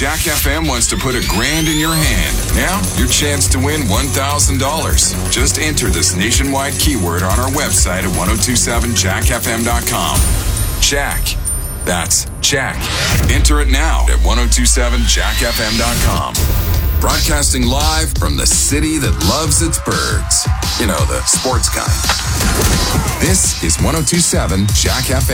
Jack FM wants to put $1,000 in your hand. Now, your chance to win $1,000. Just enter this nationwide keyword on our website at 1027jackfm.com. Jack. That's Jack. Enter it now at 1027jackfm.com. Broadcasting live from the city that loves its birds. You know, the sports kind. This is 1027 Jack FM.